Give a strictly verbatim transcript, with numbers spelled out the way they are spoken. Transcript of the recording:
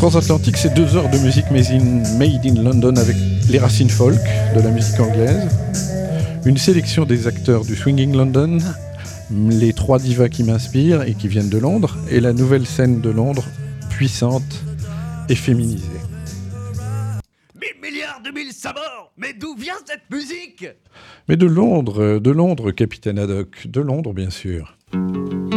Transatlantique, c'est deux heures de musique made in, made in London avec les racines folk de la musique anglaise, une sélection des acteurs du Swinging London, les trois divas qui m'inspirent et qui viennent de Londres, et la nouvelle scène de Londres, puissante et féminisée. Mille milliards de mille sabords. Mais d'où vient cette musique? Mais de Londres, de Londres, capitaine Haddock, de Londres bien sûr.